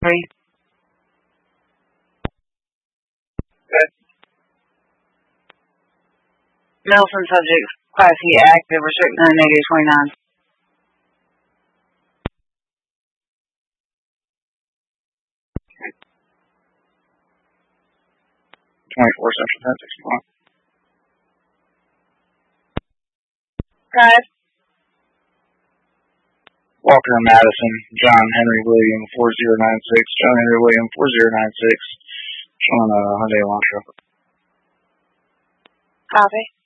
3. Nelson subject, Class E active, restrict 9, negative 29. Central Time 61. Guys. Walker Madison, John Henry William 4096, John Henry William 4096, showing a Hyundai Elantra. Copy.